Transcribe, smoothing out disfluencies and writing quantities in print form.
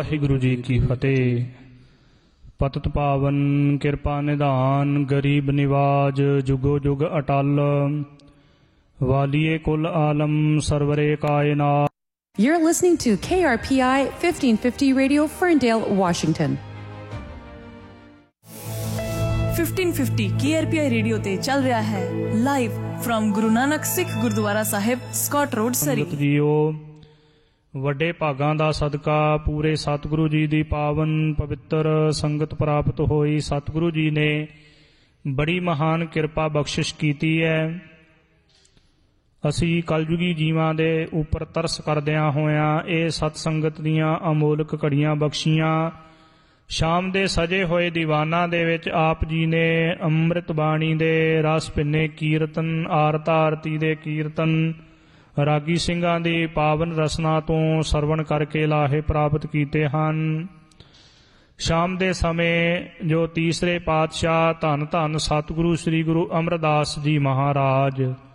ਵਾਹਿਗੁਰੂ ਜੀ ਕੀ ਫਤਿਹ। ਪਤਿਤ ਪਾਵਨ ਕਿਰਪਾ ਨਿਧਾਨ, ਗਰੀਬ ਨਿਵਾਜ ਜੁਗੋ ਜੁਗ ਅਟਲ, ਵਾਲੀਏ ਕੁਲ ਆਲਮ ਸਰਵਰੇ ਕਾਇਨਾਤ। You're listening to KRPI 1550 Radio, Ferndale, Washington. 1550 KRPI radio ਤੇ ਚੱਲ ਰਿਹਾ ਹੈ ਲਾਈਵ ਫਰਮ ਗੁਰੂ ਨਾਨਕ ਸਿੱਖ ਗੁਰਦੁਆਰਾ ਸਾਹਿਬ, ਸਕਾਟ ਰੋਡ, ਸਰੀ। ਜੀਓ, ਵੱਡੇ ਭਾਗਾਂ ਦਾ ਸਦਕਾ ਪੂਰੇ ਸਤਿਗੁਰੂ ਜੀ ਦੀ ਪਾਵਨ ਪਵਿੱਤਰ ਸੰਗਤ ਪ੍ਰਾਪਤ ਹੋਈ। ਸਤਿਗੁਰੂ ਜੀ ਨੇ ਬੜੀ ਮਹਾਨ ਕਿਰਪਾ ਬਖਸ਼ਿਸ਼ ਕੀਤੀ ਹੈ। ਅਸੀਂ ਕਲਯੁਗੀ ਜੀਵਾਂ ਦੇ ਉੱਪਰ ਤਰਸ ਕਰਦਿਆਂ ਹੋਇਆਂ ਇਹ ਸਤ ਸੰਗਤ ਦੀਆਂ ਅਮੋਲਕ ਘੜੀਆਂ ਬਖਸ਼ੀਆਂ। ਸ਼ਾਮ ਦੇ ਸਜੇ ਹੋਏ ਦੀਵਾਨਾਂ ਦੇ ਵਿੱਚ ਆਪ ਜੀ ਨੇ ਅੰਮ੍ਰਿਤ ਬਾਣੀ ਦੇ ਰਸ ਭਿੰਨੇ ਕੀਰਤਨ, ਆਰਤ ਆਰਤੀ ਦੇ ਕੀਰਤਨ, ਰਾਗੀ ਸਿੰਘਾਂ ਦੀ ਪਾਵਨ ਰਸਨਾ ਤੋਂ ਸਰਵਣ ਕਰਕੇ ਲਾਹੇ ਪ੍ਰਾਪਤ ਕੀਤੇ ਹਨ। ਸ਼ਾਮ ਦੇ ਸਮੇਂ ਜੋ ਤੀਸਰੇ ਪਾਤਸ਼ਾਹ ਧੰਨ ਧੰਨ ਸਤਿਗੁਰੂ ਸ੍ਰੀ ਗੁਰੂ ਅਮਰਦਾਸ ਜੀ ਮਹਾਰਾਜ